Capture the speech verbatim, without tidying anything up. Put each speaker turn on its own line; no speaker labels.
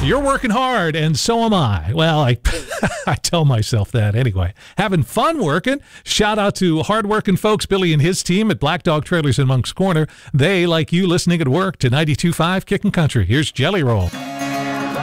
You're working hard, and so am I. Well, I, I tell myself that anyway. Having fun working. Shout out to hardworking folks, Billy and his team at Black Dog Trailers in Moncks Corner. They, like you, listening at work to ninety-two point five Kickin' Country. Here's Jelly Roll.